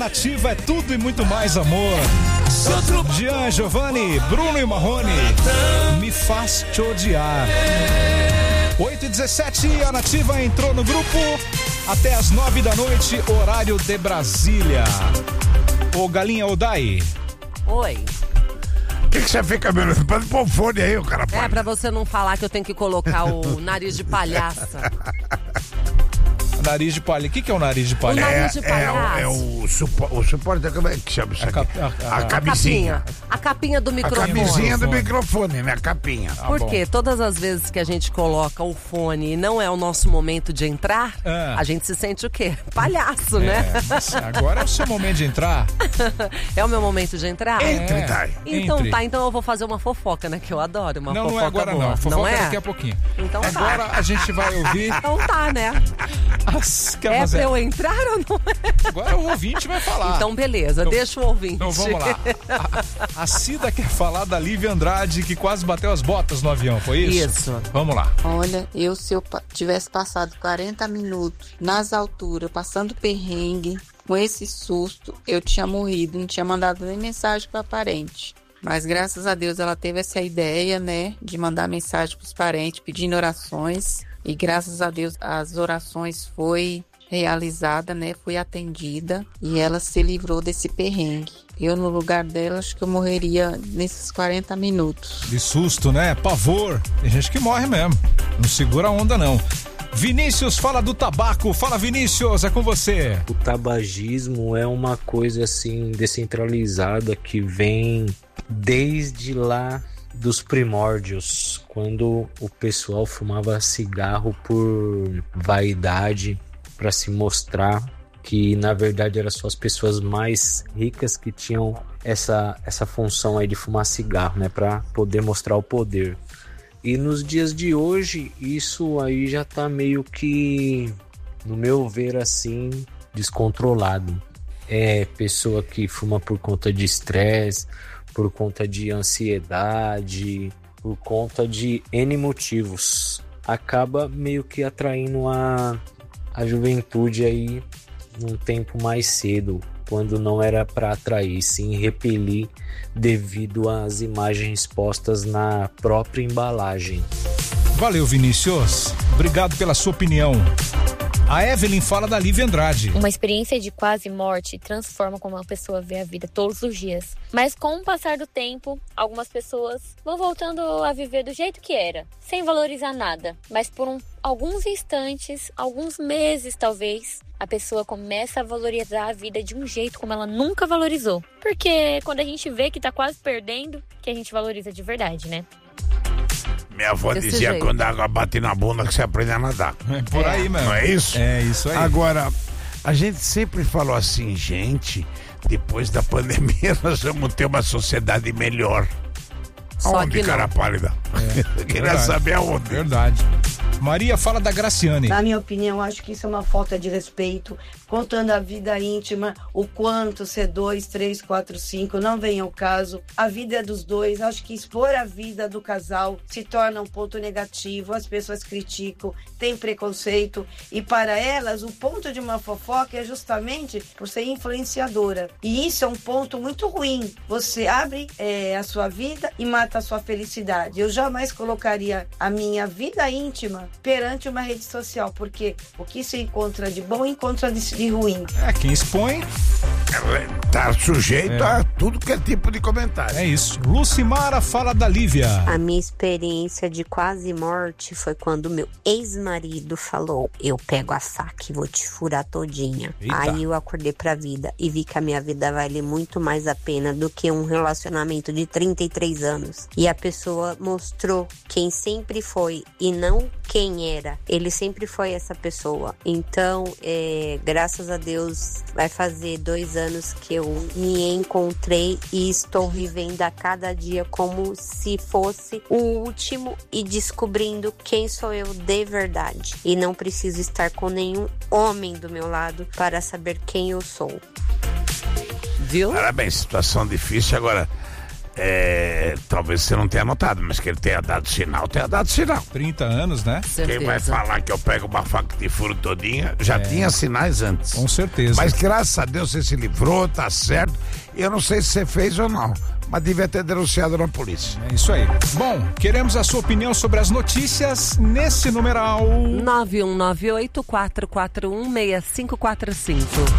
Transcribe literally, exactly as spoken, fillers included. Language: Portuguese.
Nativa é tudo e muito mais amor. Jean, Giovanni, Bruno e Marrone, Me Faz Te Odiar. oito e dezessete, a Nativa entrou no grupo até as nove da noite, horário de Brasília. Ô Galinha Odai. Oi. O que, que você fica, meu? Pode pôr o fone aí, o cara pode. É, pra você não falar que eu tenho que colocar o nariz de palhaça. Nariz de palha. O que, que é o nariz de palha? O nariz de É, palhaço. é, é o, supo, o suporte, como é que chama isso A aqui? cap- a- a- a, a camisinha. A capinha do A microfone. camisinha do microfone. microfone, né? A capinha. Ah, Por bom. quê? Todas as vezes que a gente coloca o fone e não é o nosso momento de entrar, Ah. a gente se sente o quê? Palhaço, né? É, mas agora é o seu momento de entrar. É o meu momento de entrar? Entre, É. Dai. Então Entre. tá, então eu vou fazer uma fofoca, né? Que eu adoro uma Não, fofoca não é agora boa. não. Fofoca Não é? daqui a pouquinho. Então tá. Agora a gente vai ouvir Então tá, né? as... Quer É fazer? pra eu entrar ou não é? Agora o ouvinte vai falar. Então beleza, Então- deixa o ouvinte. Então vamos lá. A, a Cida quer falar da Lívia Andrade, que quase bateu as botas no avião, foi isso? Isso. Vamos lá. Olha, eu se eu pa- tivesse passado quarenta minutos nas alturas, passando perrengue, com esse susto, eu tinha morrido, não tinha mandado nem mensagem para parente. Mas graças a Deus ela teve essa ideia, né, de mandar mensagem para os parentes pedindo orações. E graças a Deus as orações foi realizada, né, foi atendida e ela se livrou desse perrengue. Eu no lugar dela acho que eu morreria nesses quarenta minutos. De susto, né? Pavor. Tem gente que morre mesmo. Não segura a onda, não. Vinícius, fala do tabaco. Fala, Vinícius, é com você. O tabagismo é uma coisa assim descentralizada que vem desde lá dos primórdios, quando o pessoal fumava cigarro por vaidade, para se mostrar que na verdade eram só as pessoas mais ricas que tinham essa, essa função aí de fumar cigarro, né, para poder mostrar o poder. E nos dias de hoje isso aí já tá meio que, no meu ver assim, descontrolado. É pessoa que fuma por conta de estresse, por conta de ansiedade, por conta de N motivos. Acaba meio que atraindo a, a juventude aí num tempo mais cedo, quando não era para atrair, sim repelir devido às imagens postas na própria embalagem. Valeu, Vinícius. Obrigado pela sua opinião. A Evelyn fala da Lívia Andrade. Uma experiência de quase morte transforma como uma pessoa vê a vida todos os dias. Mas com o passar do tempo, algumas pessoas vão voltando a viver do jeito que era, sem valorizar nada. Mas por um, alguns instantes, alguns meses talvez, a pessoa começa a valorizar a vida de um jeito como ela nunca valorizou. Porque quando a gente vê que tá quase perdendo, que a gente valoriza de verdade, né? Minha avó Desse dizia jeito. quando a água bate na bunda que você aprende a nadar. É por É. aí mesmo. Não é isso? É isso aí. Agora, a gente sempre falou assim, gente, depois da pandemia nós vamos ter uma sociedade melhor. Só Aonde, que não. cara pálida? Eu queria verdade. saber aonde. Verdade. Maria fala da Graciane. Na minha opinião, acho que isso é uma falta de respeito, contando a vida íntima, o quanto ser dois, três, quatro, cinco, não vem ao caso. A vida é dos dois, acho que expor a vida do casal se torna um ponto negativo, as pessoas criticam, tem preconceito, e para elas o ponto de uma fofoca é justamente por ser influenciadora. E isso é um ponto muito ruim. Você abre é, a sua vida e mata a sua felicidade. Eu jamais colocaria a minha vida íntima perante uma rede social, porque o que se encontra de bom encontra de, de ruim. É, quem expõe Tá sujeito É. a tudo que é tipo de comentário. é isso. Lucimara fala da Lívia. A minha experiência de quase morte foi quando meu ex-marido falou: eu pego a faca e vou te furar todinha. Eita. Aí eu acordei pra vida e vi que a minha vida vale muito mais a pena do que um relacionamento de trinta e três anos. E a pessoa mostrou quem sempre foi e não quem era. Ele sempre foi essa pessoa. Então, é, graças a Deus, vai fazer dois anos que eu me encontrei e estou vivendo a cada dia como se fosse o último e descobrindo quem sou eu de verdade. E não preciso estar com nenhum homem do meu lado para saber quem eu sou. Viu? Parabéns, situação difícil. Agora, É, talvez você não tenha notado, mas que ele tenha dado sinal, tenha dado sinal. trinta anos, né? Certeza. Quem vai falar que eu pego uma faca de furo todinha, já É. tinha sinais antes. Com certeza. Mas graças a Deus você se livrou, tá certo. Eu não sei se você fez ou não, mas devia ter denunciado na polícia. É isso aí. Bom, queremos a sua opinião sobre as notícias nesse numeral nove um nove oito, quatro quatro um, seis cinco quatro cinco.